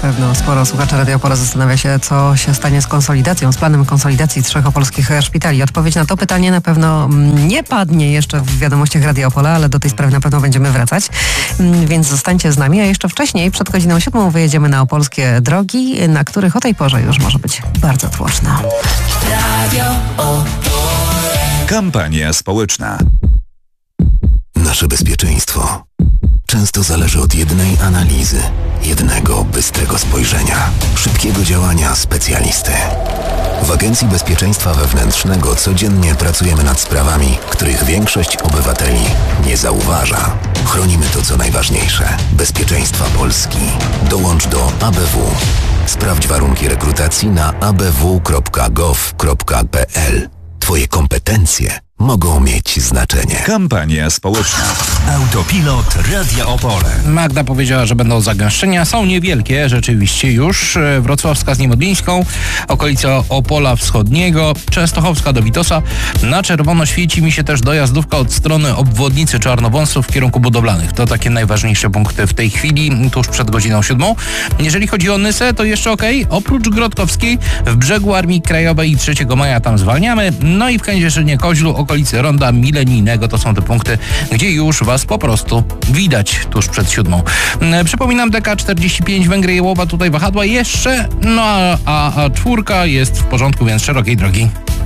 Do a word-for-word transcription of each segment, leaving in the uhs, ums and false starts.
pewno sporo słuchaczy Radia Opole zastanawia się, co się stanie z konsolidacją, z planem konsolidacji trzech opolskich szpitali. Odpowiedź na to pytanie na pewno nie padnie jeszcze w wiadomościach Radia Opole, ale do tej sprawy na pewno będziemy wracać. Więc zostańcie z nami, a jeszcze wcześniej, przed godziną siódmą, wyjedziemy na opolskie drogi, na których o tej porze już może być bardzo tłoczno. Radio Opole. Kampania społeczna. Nasze bezpieczeństwo często zależy od jednej analizy, jednego bystrego spojrzenia, szybkiego działania specjalisty. W Agencji Bezpieczeństwa Wewnętrznego codziennie pracujemy nad sprawami, których większość obywateli nie zauważa. Chronimy to, co najważniejsze. Bezpieczeństwa Polski. Dołącz do A B W. Sprawdź warunki rekrutacji na a b w kropka gov kropka p l. Twoje kompetencje mogą mieć znaczenie. Kampania społeczna. Autopilot Radia Opole. Magda powiedziała, że będą zagęszczenia. Są niewielkie, rzeczywiście już. Wrocławska z Niemodlińską, okolica Opola Wschodniego, Częstochowska do Witosa. Na czerwono świeci mi się też dojazdówka od strony obwodnicy Czarnowąsów w kierunku budowlanych. To takie najważniejsze punkty w tej chwili, tuż przed godziną siódmą. Jeżeli chodzi o Nysę, to jeszcze okej. Okay. Oprócz Grodkowskiej, w brzegu Armii Krajowej i trzeciego maja tam zwalniamy. No i w Kędzierzynie-Koźlu, okolicy Ronda Milenijnego, to są te punkty, gdzie już Was po prostu widać tuż przed siódmą. Przypominam, D K czterdzieści pięć Węgry Jełowa, tutaj wahadła jeszcze, no a, a, a czwórka jest w porządku, więc szerokiej drogi.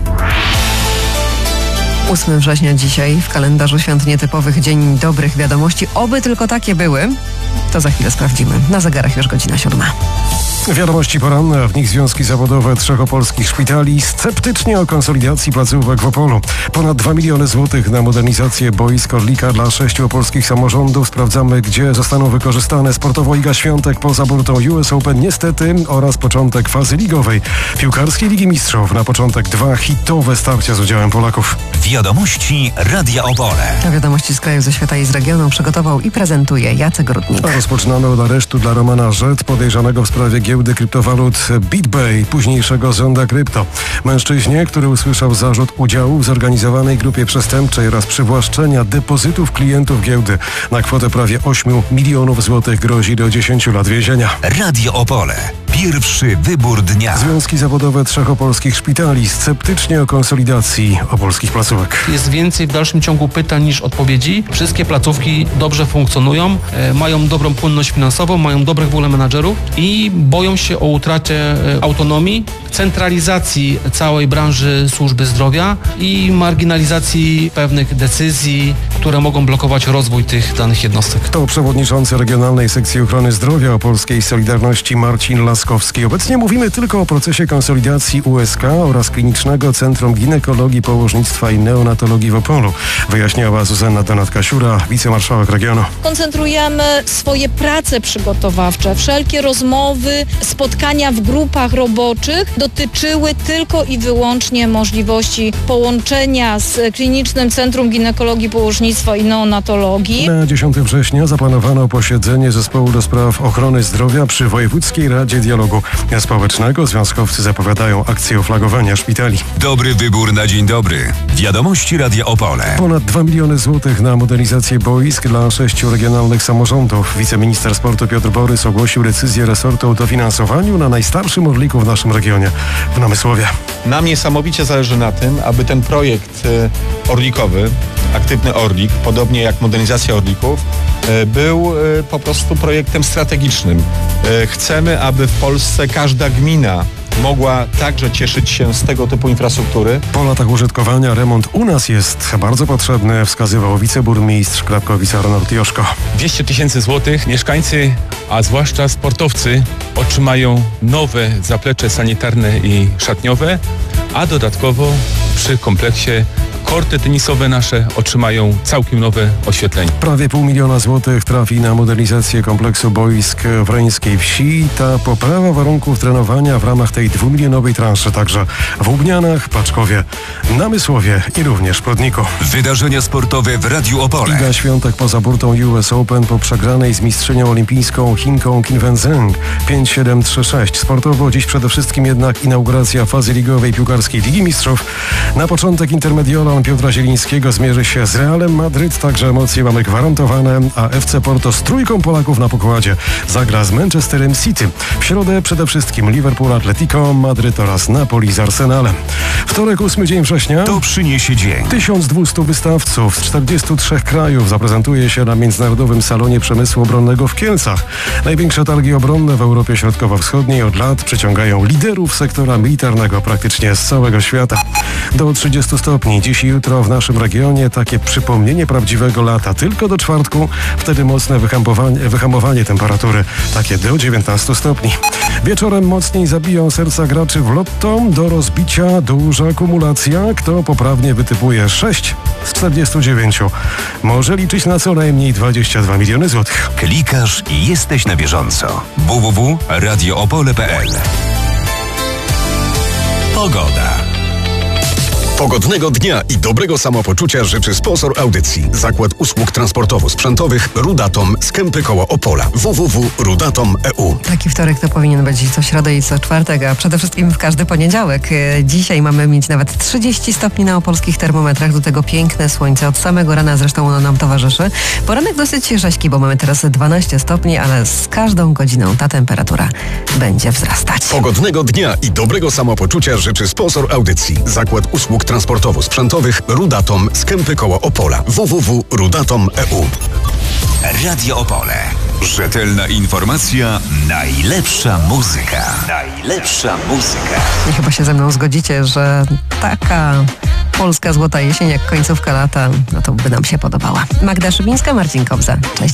ósmego września dzisiaj w kalendarzu świąt nietypowych, dzień dobrych wiadomości. Oby tylko takie były. To za chwilę sprawdzimy. Na zegarach już godzina siódma. Wiadomości poranne, w nich związki zawodowe trzech opolskich szpitali sceptycznie o konsolidacji placówek w Opolu. Ponad dwa miliony złotych na modernizację boisk Orlika dla sześciu opolskich samorządów. Sprawdzamy, gdzie zostaną wykorzystane. Sportowo Iga Świątek poza burtą U S Open niestety oraz początek fazy ligowej. Piłkarskiej Ligi Mistrzów na początek dwa hitowe starcia z udziałem Polaków. Wiadomości Radia Opole. A wiadomości z kraju, ze świata i z regionu przygotował i prezentuje Jacek Rudnik. A rozpoczynamy od aresztu dla Romana Rzet, podejrzanego w sprawie giełdy kryptowalut BitBay, późniejszego Zonda Krypto. Mężczyźnie, który usłyszał zarzut udziału w zorganizowanej grupie przestępczej oraz przywłaszczenia depozytów klientów giełdy na kwotę prawie ośmiu milionów złotych, grozi do dziesięciu lat więzienia. Radio Opole. Pierwszy wybór dnia. Związki zawodowe trzech opolskich szpitali sceptycznie o konsolidacji opolskich placówek. Jest więcej w dalszym ciągu pytań niż odpowiedzi. Wszystkie placówki dobrze funkcjonują, e, mają dobrą płynność finansową, mają dobrych w ogóle menadżerów i boją się o utratę e, autonomii, centralizacji całej branży służby zdrowia i marginalizacji pewnych decyzji, które mogą blokować rozwój tych danych jednostek. To przewodniczący Regionalnej Sekcji Ochrony Zdrowia Opolskiej Solidarności Marcin Laskowski. Obecnie mówimy tylko o procesie konsolidacji U S K oraz Klinicznego Centrum Ginekologii, Położnictwa i Neonatologii w Opolu, wyjaśniała Zuzanna Donatka-Siura, wicemarszałek regionu. Koncentrujemy swoje prace przygotowawcze, wszelkie rozmowy, spotkania w grupach roboczych dotyczyły tylko i wyłącznie możliwości połączenia z Klinicznym Centrum Ginekologii, Położnictwa i Neonatologii. Na dziesiątego września zaplanowano posiedzenie Zespołu do Spraw Ochrony Zdrowia przy Wojewódzkiej Radzie Dialogu Społecznego. Związkowcy zapowiadają akcję oflagowania szpitali. Dobry wybór na dzień dobry. Wiadomości Radia Opole. Ponad dwa miliony złotych na modernizację boisk dla sześciu regionalnych samorządów. Wiceminister sportu Piotr Borys ogłosił decyzję resortu o dofinansowaniu na najstarszym Orliku w naszym regionie, w Namysłowie. Nam niesamowicie zależy na tym, aby ten projekt orlikowy, aktywny Orlik, podobnie jak modernizacja Orlików, był po prostu projektem strategicznym. Chcemy, aby w Polsce każda gmina mogła także cieszyć się z tego typu infrastruktury. Po latach użytkowania remont u nas jest bardzo potrzebny, wskazywał wiceburmistrz Krapkowic Arnold Joszko. dwieście tysięcy złotych mieszkańcy, a zwłaszcza sportowcy, otrzymają nowe zaplecze sanitarne i szatniowe, a dodatkowo przy kompleksie korty tenisowe nasze otrzymają całkiem nowe oświetlenie. Prawie pół miliona złotych trafi na modernizację kompleksu boisk w Reńskiej Wsi. Ta poprawa warunków trenowania w ramach tej dwumilionowej transzy także w Łubnianach, Paczkowie, Namysłowie i również Prodniku. Wydarzenia sportowe w Radiu Opole. Iga Świątek poza burtą U S Open po przegranej z mistrzynią olimpijską Chinką Qin Wenzheng pięć siedem trzy sześć. Sportowo dziś przede wszystkim jednak inauguracja fazy ligowej piłkarskiej Ligi Mistrzów. Na początek Intermediolą Hiszpan Piotra Zielińskiego zmierzy się z Realem Madryt, także emocje mamy gwarantowane, a F C Porto z trójką Polaków na pokładzie zagra z Manchesterem City. W środę przede wszystkim Liverpool, Atletico Madryt oraz Napoli z Arsenalem. Wtorek, ósmy dzień września. To przyniesie dzień. tysiąc dwieście wystawców z czterdziestu trzech krajów zaprezentuje się na Międzynarodowym Salonie Przemysłu Obronnego w Kielcach. Największe targi obronne w Europie Środkowo-Wschodniej od lat przyciągają liderów sektora militarnego praktycznie z całego świata. Do trzydziestu stopni dziś i jutro w naszym regionie takie przypomnienie prawdziwego lata. Tylko do czwartku, wtedy mocne wyhamowanie, wyhamowanie temperatury, takie do dziewiętnastu stopni. Wieczorem mocniej zabiją serca graczy w lotto. Do rozbicia duża akumulacja. Kto poprawnie wytypuje sześć z czterdziestu dziewięciu, może liczyć na co najmniej dwadzieścia dwa miliony złotych. Klikasz i jesteś na bieżąco. w w w kropka radio opole kropka p l. Pogoda. Pogodnego dnia i dobrego samopoczucia życzy sponsor audycji. Zakład Usług Transportowo-Sprzętowych Rudatom z Kępy koło Opola. w w w kropka rudatom kropka e u. Taki wtorek to powinien być i co środę i co czwartek, a przede wszystkim w każdy poniedziałek. Dzisiaj mamy mieć nawet trzydzieści stopni na opolskich termometrach, do tego piękne słońce. Od samego rana zresztą ono nam towarzyszy. Poranek dosyć rzeźki, bo mamy teraz dwanaście stopni, ale z każdą godziną ta temperatura będzie wzrastać. Pogodnego dnia i dobrego samopoczucia życzy sponsor audycji. Zakład Usług Transportowo-Sprzętowych Rudatom z Kępy koło Opola. w w w kropka rudatom kropka e u. Radio Opole. Rzetelna informacja, najlepsza muzyka. Najlepsza muzyka. I chyba się ze mną zgodzicie, że taka polska złota jesień jak końcówka lata, no to by nam się podobała. Magda Szybińska, Marcin Kobza. Cześć.